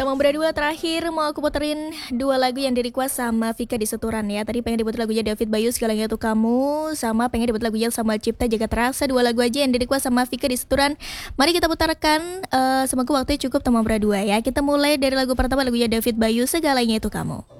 Teman berdua terakhir mau aku puterin dua lagu yang di-request sama Vika di Seturan ya. Tadi pengen diputer lagunya David Bayu Segalanya Untuk Kamu, sama pengen diputer lagunya Samuel Cipta Jaga Terasa. Dua lagu aja yang di-request sama Vika di Seturan. Mari kita putarkan, semoga waktunya cukup teman berdua ya. Kita mulai dari lagu pertama, lagunya David Bayu Segalanya Itu Kamu.